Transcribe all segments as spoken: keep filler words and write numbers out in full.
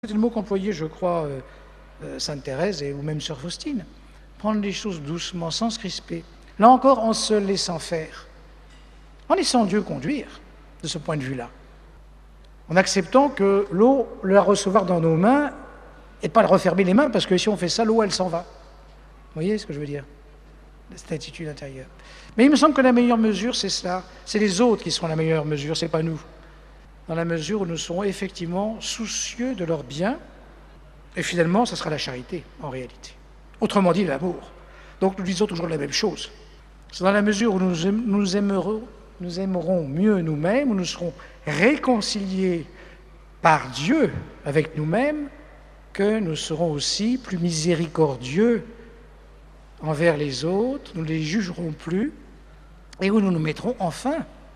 C'est le mot qu'employait, je crois, euh, euh, Sainte Thérèse et ou même Sœur Faustine. Prendre les choses doucement, sans se crisper. Là encore, en se laissant faire. En laissant Dieu conduire, de ce point de vue-là. En acceptant que l'eau, la recevoir dans nos mains, et pas le refermer les mains, parce que si on fait ça, l'eau, elle s'en va. Vous voyez ce que je veux dire? Cette attitude intérieure. Mais il me semble que la meilleure mesure, c'est cela. C'est les autres qui seront la meilleure mesure, c'est pas nous. Dans la mesure où nous serons effectivement soucieux de leur bien, et finalement, ce sera la charité, en réalité. Autrement dit, l'amour. Donc nous disons toujours la même chose. C'est dans la mesure où nous, aim- nous, aimerons, nous aimerons mieux nous-mêmes, où nous serons réconciliés par Dieu avec nous-mêmes, que nous serons aussi plus miséricordieux envers les autres, nous ne les jugerons plus, et où nous nous mettrons enfin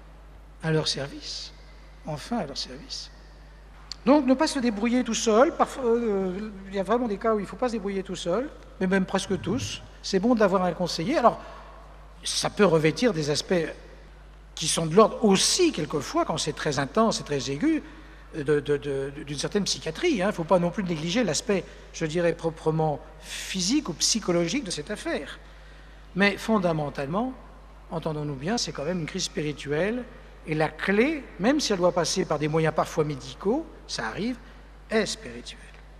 à leur service. Enfin à leur service. Donc, ne pas se débrouiller tout seul. Parfois, euh, il y a vraiment des cas où il ne faut pas se débrouiller tout seul, mais même presque tous. C'est bon d'avoir un conseiller. Alors, ça peut revêtir des aspects qui sont de l'ordre aussi, quelquefois, quand c'est très intense et très aigu, de, de, de, d'une certaine psychiatrie. Il hein. ne faut pas non plus négliger l'aspect, je dirais, proprement physique ou psychologique de cette affaire. Mais fondamentalement, entendons-nous bien, c'est quand même une crise spirituelle. Et la clé, même si elle doit passer par des moyens parfois médicaux, ça arrive, est spirituelle.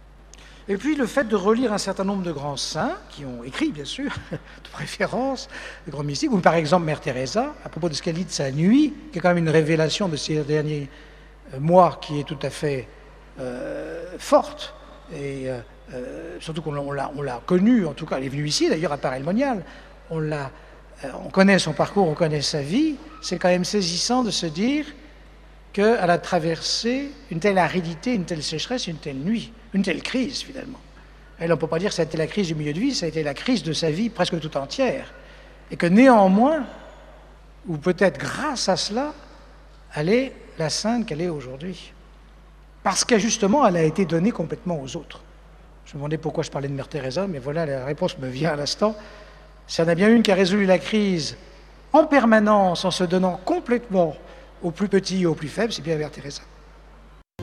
Et puis le fait de relire un certain nombre de grands saints, qui ont écrit bien sûr, de préférence, de grands mystiques, ou par exemple Mère Teresa, à propos de ce qu'elle dit de sa nuit, qui est quand même une révélation de ces derniers mois qui est tout à fait euh, forte, et euh, euh, surtout qu'on l'a, on l'a connue, en tout cas elle est venue ici d'ailleurs à Paray-le-Monial, on l'a on connaît son parcours, on connaît sa vie, c'est quand même saisissant de se dire qu'elle a traversé une telle aridité, une telle sécheresse, une telle nuit, une telle crise finalement. Elle, on ne peut pas dire que ça a été la crise du milieu de vie, ça a été la crise de sa vie presque tout entière. Et que néanmoins, ou peut-être grâce à cela, elle est la sainte qu'elle est aujourd'hui. Parce que justement, elle a été donnée complètement aux autres. Je me demandais pourquoi je parlais de Mère Teresa, mais voilà, la réponse me vient à l'instant. S'il y en a bien une qui a résolu la crise en permanence, en se donnant complètement aux plus petits et aux plus faibles, c'est bien Mère Teresa.